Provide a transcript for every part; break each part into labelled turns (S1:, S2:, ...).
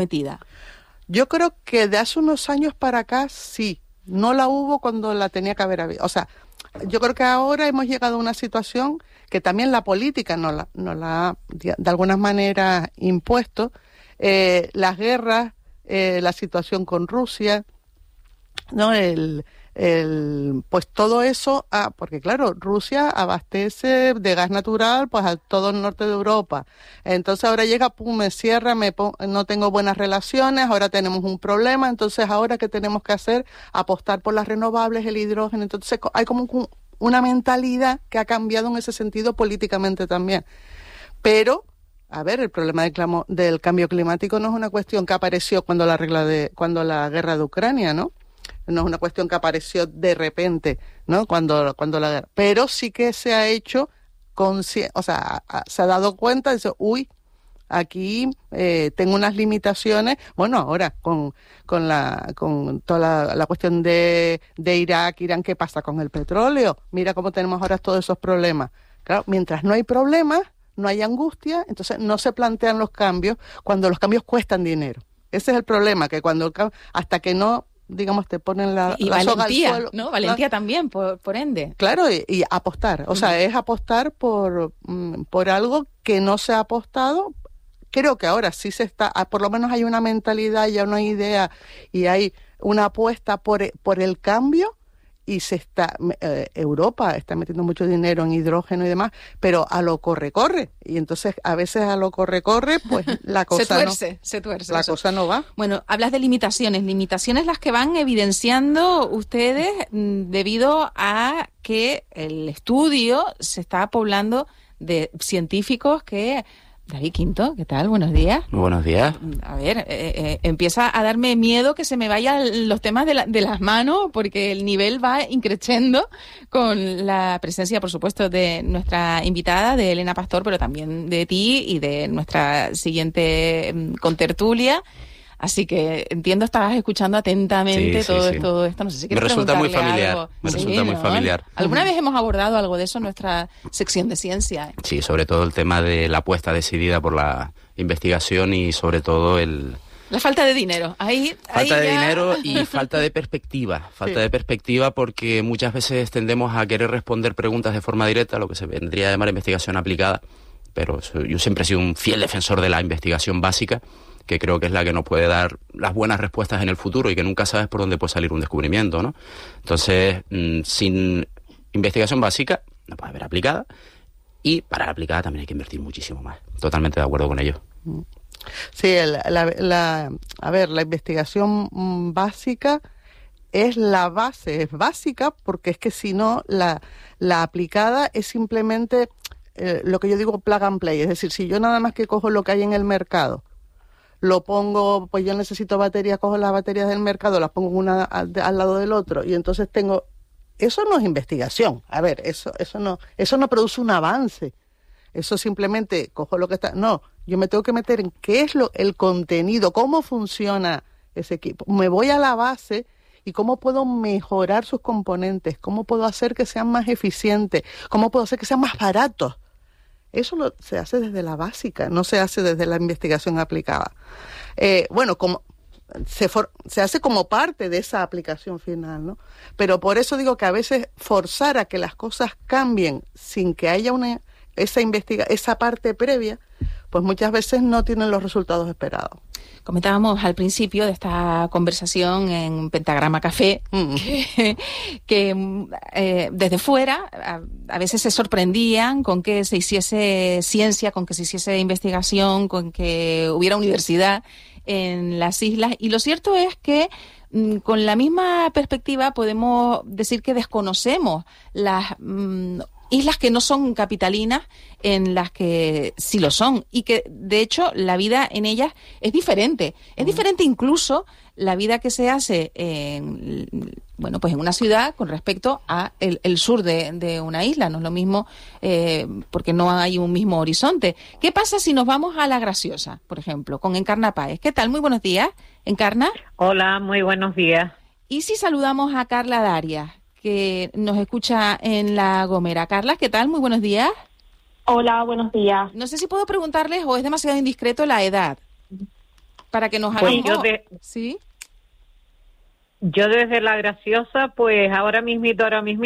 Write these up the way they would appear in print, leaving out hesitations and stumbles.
S1: metida.
S2: Yo creo que de hace unos años para acá sí, no la hubo cuando la tenía que haber habido. O sea, yo creo que ahora hemos llegado a una situación que también la política nos la ha de alguna manera impuesto. Las guerras, la situación con Rusia, ¿no? Pues todo eso, porque claro, Rusia abastece de gas natural pues a todo el norte de Europa. Entonces ahora llega, pum, me cierra, no tengo buenas relaciones, ahora tenemos un problema, entonces ahora ¿qué tenemos que hacer? Apostar por las renovables, el hidrógeno. Entonces hay como una mentalidad que ha cambiado en ese sentido políticamente también. Pero, a ver, el problema del cambio climático no es una cuestión que apareció cuando la guerra de Ucrania, ¿no? No es una cuestión que apareció de repente, ¿no? Cuando la guerra. Pero sí que se ha hecho, o sea, se ha dado cuenta, dice, uy, aquí tengo unas limitaciones. Bueno, ahora con toda la cuestión de Irak, Irán, ¿qué pasa con el petróleo? Mira cómo tenemos ahora todos esos problemas. Claro, mientras no hay problemas, no hay angustia, entonces no se plantean los cambios cuando los cambios cuestan dinero. Ese es el problema, que hasta que no, digamos, te ponen la soga al suelo,
S1: ¿no? Valentía también, por ende.
S2: Claro, y apostar. O sea, es apostar por algo que no se ha apostado. Creo que ahora sí se está, por lo menos hay una mentalidad, ya una idea y hay una apuesta por el cambio, y Europa está metiendo mucho dinero en hidrógeno y demás, pero a lo corre. Y entonces a veces a lo corre, pues la cosa
S1: se tuerce.
S2: La cosa no va.
S1: Bueno, hablas de limitaciones las que van evidenciando ustedes debido a que el estudio se está poblando de científicos que... David Quinto, ¿qué tal? Buenos días.
S3: Muy buenos días.
S1: A ver, empieza a darme miedo que se me vayan los temas de las manos, porque el nivel va increciendo con la presencia, por supuesto, de nuestra invitada, de Elena Pastor, pero también de ti y de nuestra siguiente contertulia. Así que entiendo, estabas escuchando atentamente todo esto. No sé si quieres preguntarle algo.
S3: Me resulta muy familiar.
S1: ¿Alguna vez hemos abordado algo de eso en nuestra sección de ciencia?
S3: Sí, sobre todo el tema de la apuesta decidida por la investigación y sobre todo
S1: la falta de dinero.
S3: Falta de dinero y falta de perspectiva. De perspectiva porque muchas veces tendemos a querer responder preguntas de forma directa, lo que se vendría a llamar investigación aplicada. Pero yo siempre he sido un fiel defensor de la investigación básica, que creo que es la que nos puede dar las buenas respuestas en el futuro y que nunca sabes por dónde puede salir un descubrimiento, ¿no? Entonces, sin investigación básica no puede haber aplicada, y para la aplicada también hay que invertir muchísimo más. Totalmente de acuerdo con ello.
S2: Sí, la investigación básica es la base, es básica porque es que si no, la aplicada es simplemente lo que yo digo plug and play, es decir, si yo nada más que cojo lo que hay en el mercado, lo pongo, pues yo necesito baterías, cojo las baterías del mercado, las pongo una al lado del otro y entonces tengo... Eso no es investigación. A ver, eso no produce un avance. Eso simplemente cojo lo que está... No, yo me tengo que meter en qué es el contenido, cómo funciona ese equipo. Me voy a la base y cómo puedo mejorar sus componentes, cómo puedo hacer que sean más eficientes, cómo puedo hacer que sean más baratos. Eso se hace desde la básica, no se hace desde la investigación aplicada. Como se hace como parte de esa aplicación final, ¿no? Pero por eso digo que a veces forzar a que las cosas cambien sin que haya esa parte previa, pues muchas veces no tienen los resultados esperados.
S1: Comentábamos al principio de esta conversación en Pentagrama Café que desde fuera a veces se sorprendían con que se hiciese ciencia, con que se hiciese investigación, con que hubiera universidad en las islas. Y lo cierto es que con la misma perspectiva podemos decir que desconocemos las islas que no son capitalinas, en las que sí lo son, y que de hecho la vida en ellas es diferente. Es diferente incluso la vida que se hace en una ciudad con respecto a el sur de una isla. No es lo mismo porque no hay un mismo horizonte. ¿Qué pasa si nos vamos a La Graciosa, por ejemplo, con Encarna Páez? ¿Qué tal? Muy buenos días, Encarna.
S4: Hola, muy buenos días.
S1: ¿Y si saludamos a Carla Darias, que nos escucha en La Gomera? Carla, ¿qué tal? Muy buenos días.
S5: Hola, buenos días.
S1: No sé si puedo preguntarles o es demasiado indiscreto la edad. para que nos hagamos...
S4: ¿Sí? Yo desde La Graciosa, pues ahora mismito,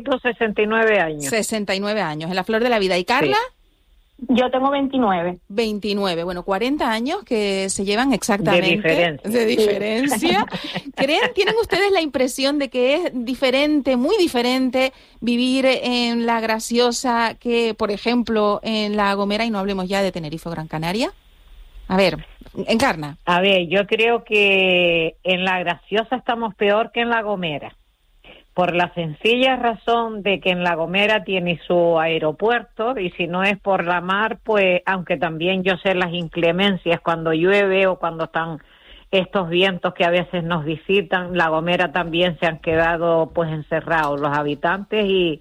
S4: 69 años.
S1: 69 años, en la flor de la vida. ¿Y Carla?
S5: Sí. Yo tengo 29.
S1: 29, bueno, 40 años que se llevan exactamente.
S4: De
S1: diferencia. ¿Tienen ustedes la impresión de que es diferente, muy diferente, vivir en La Graciosa que, por ejemplo, en La Gomera, y no hablemos ya de Tenerife o Gran Canaria? A ver, Encarna.
S4: A ver, yo creo que en La Graciosa estamos peor que en La Gomera, por la sencilla razón de que en La Gomera tiene su aeropuerto, y si no es por la mar, pues, aunque también yo sé las inclemencias cuando llueve o cuando están estos vientos que a veces nos visitan, La Gomera también se han quedado pues encerrados los habitantes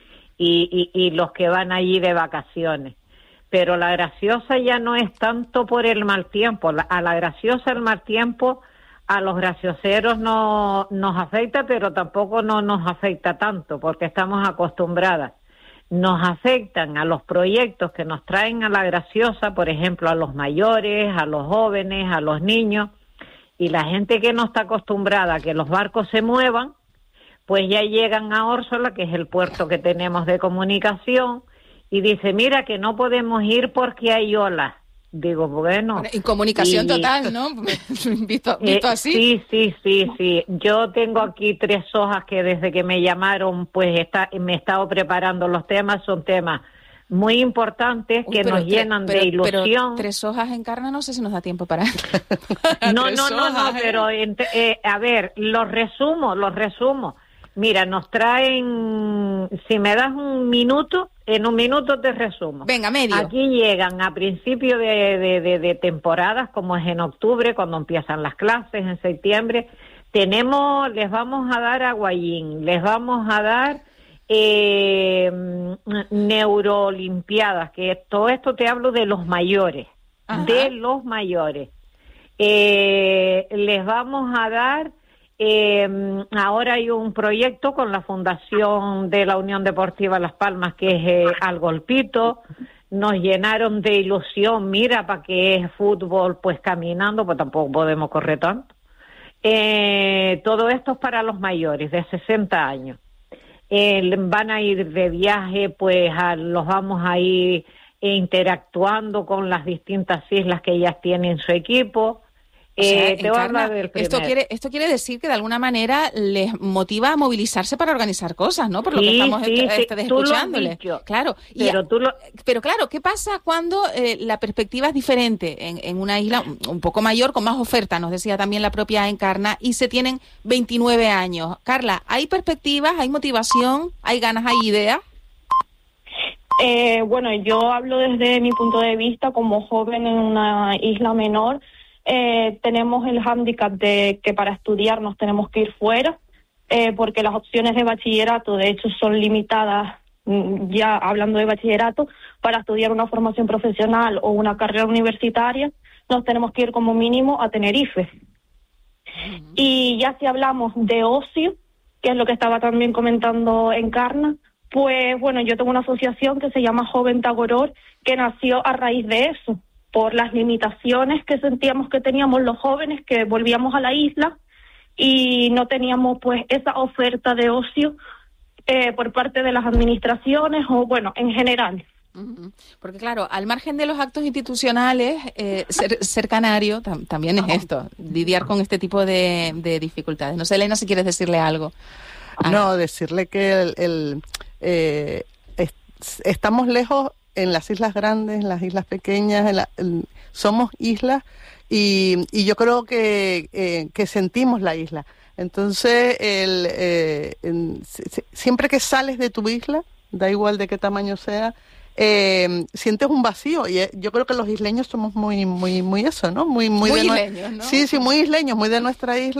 S4: y los que van allí de vacaciones. Pero La Graciosa ya no es tanto por el mal tiempo. A La Graciosa el mal tiempo a los gracioseros no nos afecta, pero tampoco no nos afecta tanto, porque estamos acostumbradas. Nos afectan a los proyectos que nos traen a La Graciosa, por ejemplo, a los mayores, a los jóvenes, a los niños, y la gente que no está acostumbrada a que los barcos se muevan, pues ya llegan a Órsola, que es el puerto que tenemos de comunicación, y dice, mira que no podemos ir porque hay olas. Digo, bueno...
S1: Y comunicación total, ¿no? visto así.
S4: Sí. Yo tengo aquí 3 hojas que desde que me llamaron, pues me he estado preparando los temas. Son temas muy importantes que nos llenan de ilusión.
S1: Pero 3 hojas en Encarna, no sé si nos da tiempo para...
S4: No, pero a ver, los resumo. Mira, nos traen, si me das un minuto, en un minuto te resumo.
S1: Venga, medio.
S4: Aquí llegan a principio de temporadas, como es en octubre, cuando empiezan las clases, en septiembre. Les vamos a dar aguayín, les vamos a dar neuroolimpiadas, que todo esto te hablo de los mayores,
S1: Ajá.
S4: de los mayores. Les vamos a dar... ahora hay un proyecto con la Fundación de la Unión Deportiva Las Palmas que es Al Golpito. Nos llenaron de ilusión, mira, para que es fútbol, pues caminando, pues tampoco podemos correr tanto. Todo esto es para los mayores de 60 años. Van a ir de viaje, pues los vamos a ir interactuando con las distintas islas que ellas tienen su equipo.
S1: O sea,
S4: te voy a hablar del
S1: esto quiere decir que de alguna manera les motiva a movilizarse para organizar cosas, ¿no? Por lo que estamos escuchándole. Claro. Pero claro, ¿qué pasa cuando la perspectiva es diferente en una isla un poco mayor, con más oferta, nos decía también la propia Encarna, y se tienen 29 años? Carla, ¿hay perspectivas, hay motivación, hay ganas, hay ideas?
S5: Bueno, yo hablo desde mi punto de vista como joven en una isla menor. Tenemos el hándicap de que para estudiar nos tenemos que ir fuera, porque las opciones de bachillerato, de hecho, son limitadas, ya hablando de bachillerato, para estudiar una formación profesional o una carrera universitaria, nos tenemos que ir como mínimo a Tenerife. Uh-huh. Y ya si hablamos de ocio, que es lo que estaba también comentando Encarna, pues bueno, yo tengo una asociación que se llama Joven Tagoror, que nació a raíz de eso, por las limitaciones que sentíamos que teníamos los jóvenes que volvíamos a la isla y no teníamos pues esa oferta de ocio por parte de las administraciones o bueno, en general.
S1: Porque claro, al margen de los actos institucionales, ser canario también es esto, lidiar con este tipo de dificultades. No sé, Elena, si quieres decirle algo.
S2: No, decirle que estamos lejos en las islas grandes, en las islas pequeñas, somos islas y yo creo que sentimos la isla. Entonces, siempre que sales de tu isla, da igual de qué tamaño sea, sientes un vacío y yo creo que los isleños somos muy eso, ¿no? Muy
S1: isleños, ¿no?
S2: Sí, muy isleños, muy de nuestra isla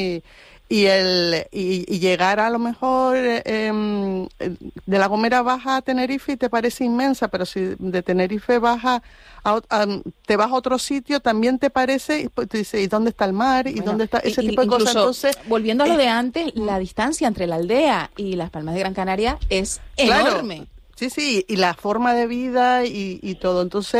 S2: y llegar a lo mejor de La Gomera vas a Tenerife y te parece inmensa, pero si de Tenerife te vas a otro sitio también te parece, y pues te dice, ¿y dónde está el mar? ¿Y dónde está ese tipo de cosas? Entonces,
S1: volviendo a lo de antes, la distancia entre la aldea y Las Palmas de Gran Canaria es enorme.
S2: Claro, sí, y la forma de vida y todo. Entonces,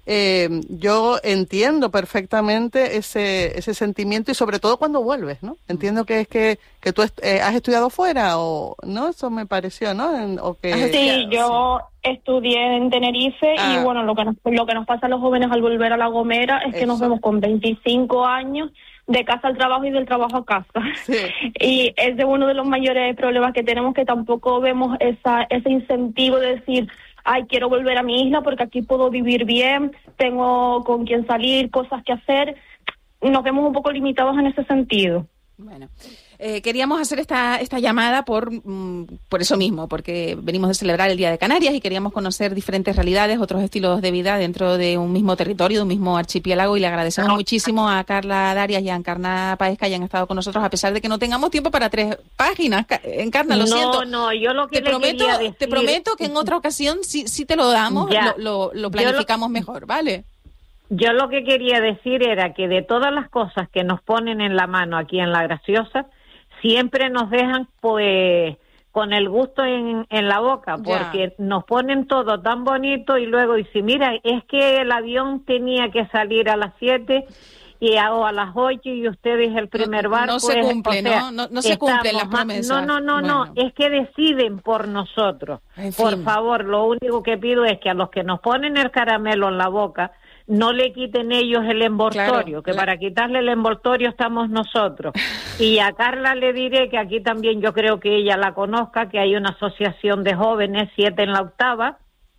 S2: yo entiendo perfectamente ese sentimiento, y sobre todo cuando vuelves, ¿no? Entiendo que es que tú has estudiado fuera, o no, eso me pareció, ¿no?
S5: Sí, yo estudié en Tenerife y bueno, lo que nos pasa a los jóvenes al volver a La Gomera es que nos vemos con 25 años de casa al trabajo y del trabajo a casa. Sí. Y ese es uno de los mayores problemas que tenemos, que tampoco vemos ese incentivo de decir, ay, quiero volver a mi isla porque aquí puedo vivir bien, tengo con quién salir, cosas que hacer. Nos vemos un poco limitados en ese sentido.
S1: Bueno, queríamos hacer esta llamada por eso mismo, porque venimos de celebrar el Día de Canarias y queríamos conocer diferentes realidades, otros estilos de vida dentro de un mismo territorio, de un mismo archipiélago, y le agradecemos muchísimo a Carla Darias y a Encarna Páez que hayan estado con nosotros, a pesar de que no tengamos tiempo para 3 páginas. Encarna, lo siento.
S4: No, yo lo que
S1: te prometo que en otra ocasión sí te lo damos, lo planificamos mejor, ¿vale?
S4: Yo lo que quería decir era que de todas las cosas que nos ponen en la mano aquí en La Graciosa, siempre nos dejan pues con el gusto en la boca, porque nos ponen todo tan bonito y luego dicen, mira, es que el avión tenía que salir a las 7 y a las 8 y ustedes el primer barco.
S1: No se cumple, no se cumplen las promesas.
S4: No, es que deciden por nosotros. Por favor, lo único que pido es que a los que nos ponen el caramelo en la boca, no le quiten ellos el envoltorio, para quitarle el envoltorio estamos nosotros. Y a Carla le diré que aquí también yo creo que ella la conozca, que hay una asociación de jóvenes, 7 en la octava,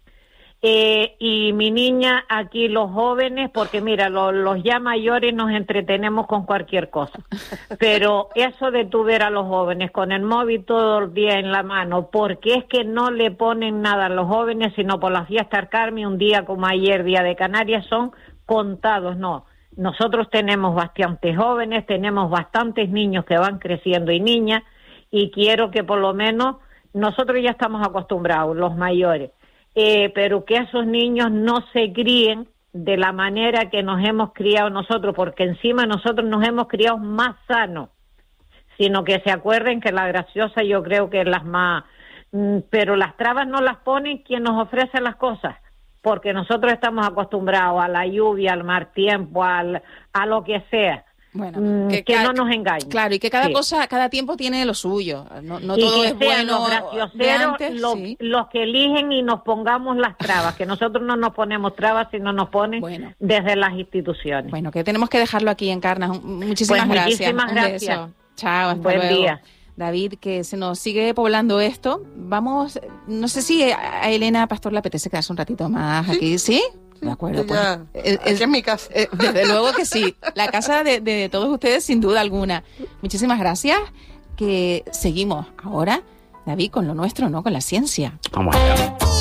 S4: y mi niña aquí los jóvenes, porque mira, los ya mayores nos entretenemos con cualquier cosa, pero eso de tú ver a los jóvenes con el móvil todo el día en la mano, porque es que no le ponen nada a los jóvenes, sino por las fiestas del Carmen, un día como ayer, Día de Canarias, son contados, no. Nosotros tenemos bastantes jóvenes, tenemos bastantes niños que van creciendo y niñas, y quiero que por lo menos nosotros ya estamos acostumbrados, los mayores, pero que esos niños no se críen de la manera que nos hemos criado nosotros, porque encima nosotros nos hemos criado más sanos, sino que se acuerden que La Graciosa yo creo que es las más, pero las trabas no las ponen quien nos ofrece las cosas, porque nosotros estamos acostumbrados a la lluvia, al mal tiempo, a lo que sea.
S1: Bueno,
S4: que no nos engañen.
S1: Claro, y que cada cosa, cada tiempo tiene lo suyo. No todo es bueno.
S4: Los gracioseros, los que eligen y nos pongamos las trabas, que nosotros no nos ponemos trabas, sino nos ponen desde las instituciones.
S1: Bueno, que tenemos que dejarlo aquí, Encarna. Muchísimas gracias.
S4: Muchísimas gracias.
S1: Un beso. Chao, hasta
S4: Buen
S1: luego.
S4: Día.
S1: David, que se nos sigue poblando esto. Vamos, no sé si a Elena Pastor le apetece quedarse un ratito más aquí, ¿sí? De acuerdo,
S2: pues. Es en mi casa.
S1: Desde luego que sí. La casa de todos ustedes, sin duda alguna. Muchísimas gracias. Que seguimos ahora, David, con lo nuestro, ¿no? Con la ciencia.
S3: Vamos allá.